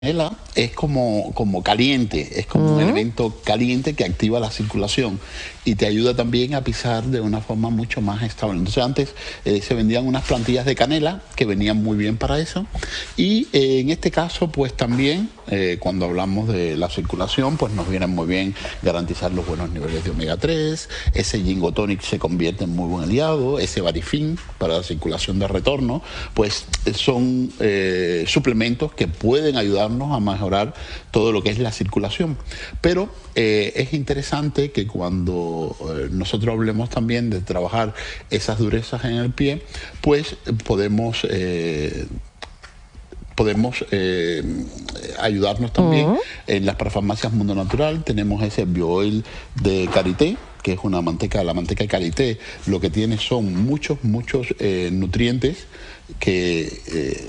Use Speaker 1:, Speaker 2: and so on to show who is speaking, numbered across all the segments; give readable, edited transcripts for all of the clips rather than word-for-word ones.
Speaker 1: canela es como caliente, es como un elemento caliente que activa la circulación y te ayuda también a pisar de una forma mucho más estable. Entonces antes se vendían unas plantillas de canela que venían muy bien para eso, y en este caso pues también cuando hablamos de la circulación pues nos viene muy bien garantizar los buenos niveles de omega 3, ese Ginkgo Tonic se convierte en muy buen aliado, ese Barifin para la circulación de retorno, pues son suplementos que pueden ayudarnos a mejorar todo lo que es la circulación. Pero es interesante que cuando nosotros hablemos también de trabajar esas durezas en el pie, pues podemos ayudarnos también en las parafarmacias Mundo Natural. Tenemos ese BioOil de Karité, que es una manteca. La manteca de Karité lo que tiene son muchos nutrientes que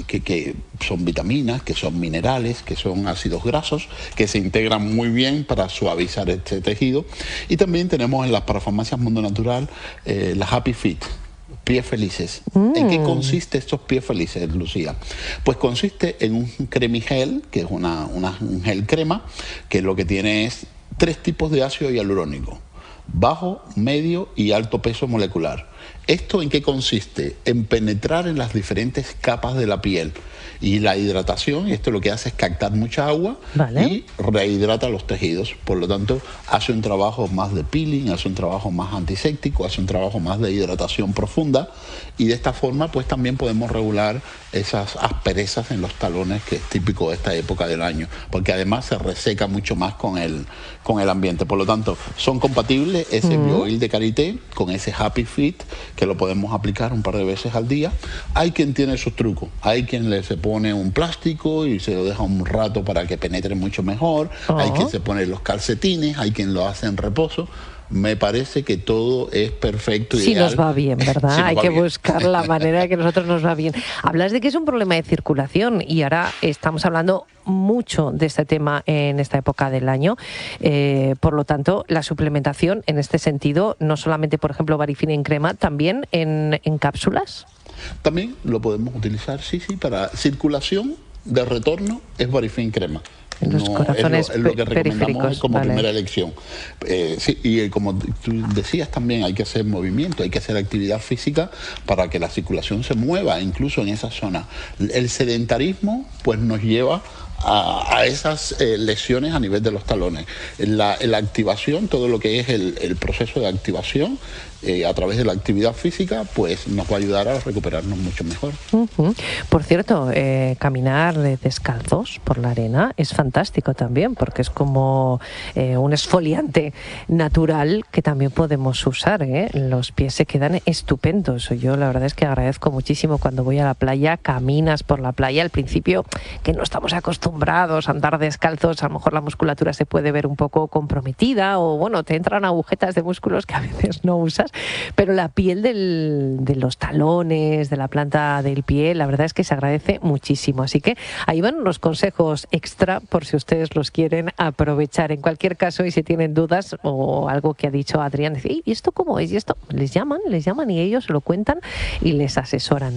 Speaker 1: son vitaminas, que son minerales, que son ácidos grasos, que se integran muy bien para suavizar este tejido. Y también tenemos en las parafarmacias Mundo Natural las Happy Feet, pies felices. ¿En qué consiste estos pies felices, Lucía? Pues consiste en un cremigel, que es un gel crema, que lo que tiene es 3 tipos de ácido hialurónico: bajo, medio y alto peso molecular. ¿Esto en qué consiste? En penetrar en las diferentes capas de la piel. Y la hidratación, y esto lo que hace es captar mucha agua y rehidrata los tejidos. Por lo tanto, hace un trabajo más de peeling, hace un trabajo más antiséptico, hace un trabajo más de hidratación profunda. Y de esta forma, pues también podemos regular esas asperezas en los talones, que es típico de esta época del año, porque además se reseca mucho más con el ambiente. Por lo tanto, son compatibles ese BioOil de Karité con ese Happy Feet, que lo podemos aplicar un par de veces al día. Hay quien tiene sus trucos, hay quien se pone un plástico y se lo deja un rato para que penetre mucho mejor, hay quien se pone los calcetines, hay quien lo hace en reposo. Me parece que todo es perfecto.
Speaker 2: Si nos va bien, ¿verdad? Hay que buscar la manera de que a nosotros nos va bien. Hablas de que es un problema de circulación y ahora estamos hablando mucho de este tema en esta época del año. Por lo tanto, la suplementación en este sentido, no solamente, por ejemplo, Barifin en crema, también en cápsulas.
Speaker 1: También lo podemos utilizar, sí, para circulación de retorno, es Barifin crema.
Speaker 2: Los corazones
Speaker 1: es lo que recomendamos como primera elección. Sí, y como tú decías también, hay que hacer movimiento, hay que hacer actividad física para que la circulación se mueva, incluso en esa zona. El sedentarismo pues nos lleva a esas lesiones a nivel de los talones. La activación, todo lo que es el proceso de activación a través de la actividad física, pues nos va a ayudar a recuperarnos mucho mejor.
Speaker 2: Por cierto, caminar descalzos por la arena es fantástico también, porque es como un exfoliante natural que también podemos usar. Los pies se quedan estupendos. Yo la verdad es que agradezco muchísimo cuando voy a la playa, caminas por la playa. Al principio, que no estamos acostumbrados a andar descalzos, a lo mejor la musculatura se puede ver un poco comprometida, o bueno, te entran agujetas de músculos que a veces no usas, pero la piel de los talones, de la planta del pie, la verdad es que se agradece muchísimo. Así que ahí van unos consejos extra por si ustedes los quieren aprovechar. En cualquier caso, y si tienen dudas o algo que ha dicho Adrián, ¿y esto cómo es? ¿Y esto? Les llaman y ellos lo cuentan y les asesoran.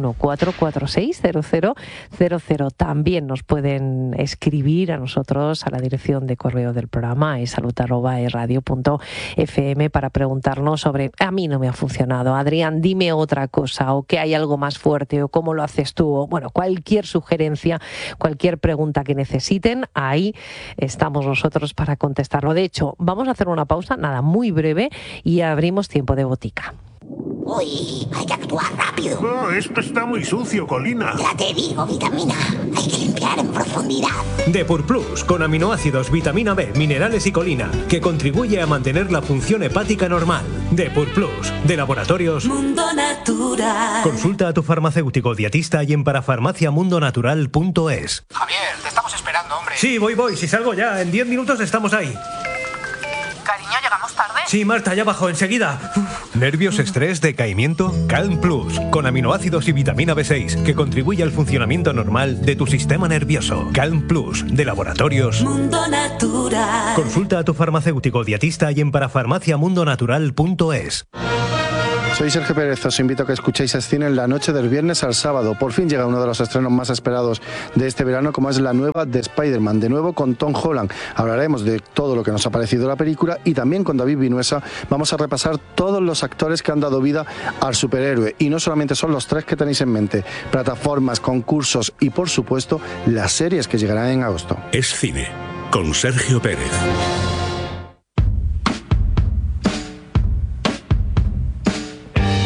Speaker 2: 914460000. También nos pueden escribir a nosotros a la dirección de correo del programa salud@eradio.fm para preguntarnos sobre a mí no me ha funcionado, Adrián, dime otra cosa, o que hay algo más fuerte, o cómo lo haces tú, o bueno, cualquier sugerencia, cualquier pregunta que necesiten, ahí estamos nosotros para contestarlo. De hecho, vamos a hacer una pausa, nada, muy breve, y abrimos tiempo de botica.
Speaker 3: Uy, hay que actuar rápido.
Speaker 4: Oh, esto está muy sucio, Colina.
Speaker 3: Ya te digo, vitamina. Hay que limpiar en profundidad.
Speaker 5: Depur Plus, con aminoácidos, vitamina B, minerales y colina, que contribuye a mantener la función hepática normal. Depur Plus, de Laboratorios
Speaker 6: Mundo Natural.
Speaker 5: Consulta a tu farmacéutico dietista y en parafarmaciamundonatural.es.
Speaker 7: Javier, te estamos esperando, hombre.
Speaker 5: Sí, voy. Si salgo ya, en 10 minutos estamos ahí.
Speaker 7: Cariño, ¿llegamos tarde?
Speaker 5: Sí, Marta, ya bajo, enseguida. ¿Nervios, estrés, decaimiento? Calm Plus, con aminoácidos y vitamina B6, que contribuye al funcionamiento normal de tu sistema nervioso. Calm Plus, de Laboratorios
Speaker 6: Mundo Natural.
Speaker 5: Consulta a tu farmacéutico dietista y en parafarmaciamundonatural.es.
Speaker 8: Soy Sergio Pérez, os invito a que escuchéis Cine en la noche del viernes al sábado. Por fin llega uno de los estrenos más esperados de este verano, como es la nueva de Spider-Man, de nuevo con Tom Holland. Hablaremos de todo lo que nos ha parecido la película y también con David Vinuesa vamos a repasar todos los actores que han dado vida al superhéroe. Y no solamente son los 3 que tenéis en mente, plataformas, concursos y por supuesto las series que llegarán en agosto.
Speaker 9: Es Cine, con Sergio Pérez.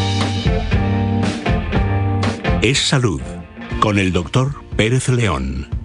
Speaker 9: Es Salud, con el doctor Pérez León.